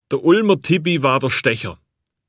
Der Ulmer Tibi war der Stecher.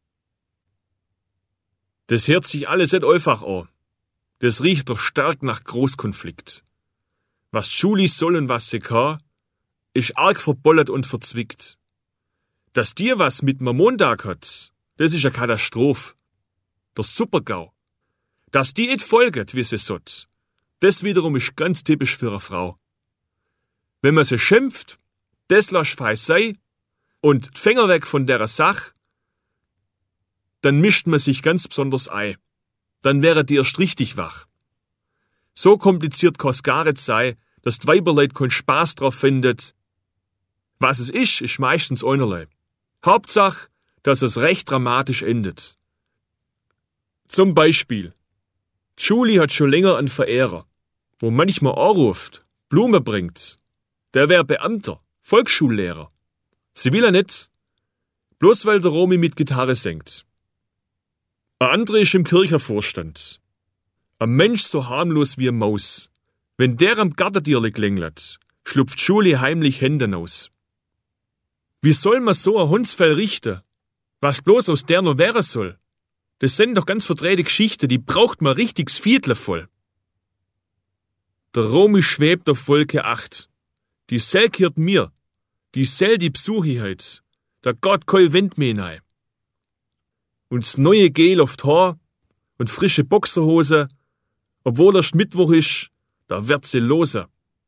Das hört sich alles nicht einfach an. Das riecht doch stark nach Großkonflikt. Was Schuli soll und was sie kann, ist arg verbollert und verzwickt. Dass dir was mit mir Montag hat, das ist eine Katastrophe. Der Supergau. Dass die et folget, wie sie sollt, das wiederum ist ganz typisch für eine Frau. Wenn man sie schimpft, das lasch feis sei und die Finger weg von der Sach, dann mischt man sich ganz besonders ein. Dann wäre die erst richtig wach. So kompliziert kann's gar nicht sei, dass die Weiberleut keinen Spaß drauf findet. Was es ist meistens einerlei. Hauptsache, dass es recht dramatisch endet. Zum Beispiel, Julie hat schon länger einen Verehrer, wo manchmal anruft, Blume bringt. Der wär Beamter, Volksschullehrer. Sie will er nicht, bloß weil der Romy mit Gitarre singt. Ein anderer ist im Kirchenvorstand. Ein Mensch so harmlos wie eine Maus. Wenn der am Gartentierle klingelt, schlupft Julie heimlich Hände aus. Wie soll man so ein Hundsfell richten? Was bloß aus der noch wäre soll? Das sind doch ganz verdrehte Geschichten, die braucht man richtig Viertel voll. Der Romy schwebt auf Wolke 8. Die Sel gehört mir. Die Sel die besuche ich heut. Der Gott kein Wind mehr hinein. Und das neue Gel auf Haar und frische Boxerhose, obwohl erst Mittwoch ist, da wird sie lose.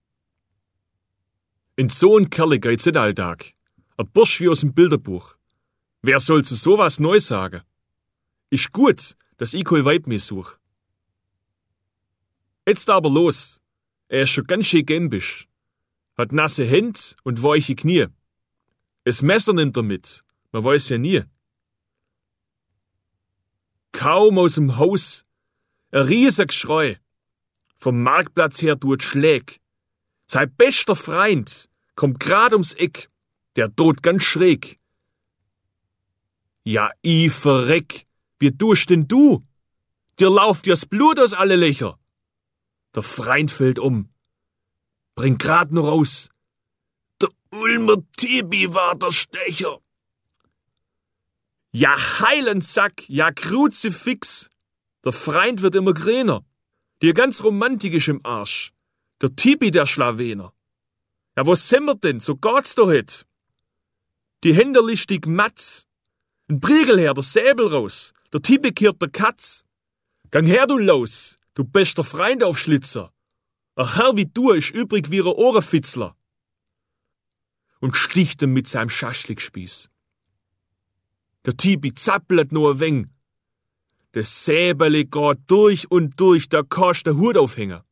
In so ein Kerle geht's nicht alltag. Ein Bursch wie aus dem Bilderbuch. Wer soll zu sowas neu sagen? Ist gut, dass ich kein Weib mehr such. Jetzt aber los. Er ist schon ganz schön gämbisch. Hat nasse Hände und weiche Knie. Es Messer nimmt er mit. Man weiß ja nie. Kaum aus dem Haus. Ein riesiger Geschrei. Vom Marktplatz her tut Schläg. Sein bester Freund kommt grad ums Eck. Der droht ganz schräg. Ja, ich verreck. Wie tust denn du? Dir lauft ja das Blut aus alle Löcher. Der Freund fällt um. Bringt grad noch raus. Der Ulmer Tibi war der Stecher. Ja, Heilensack, ja, Kruzifix. Der Freund wird immer grüner. Die ganz romantisch im Arsch. Der Tibi, der Schlawener. Ja, was sind wir denn? So geht's doch het. Die Hände listig Matz. Ein Priegel her, der Säbel raus. Der Tibi kehrt der Katz. Gang her, du Laus, du bester Freund auf Schlitzer. Ein Herr wie du ist übrig wie ein Ohrenfitzler. Und sticht ihm mit seinem Schaschlikspieß. Der Tibi zappelt nur ein wenig. Das Säbeli geht durch und durch, da kannst der Hut aufhängen.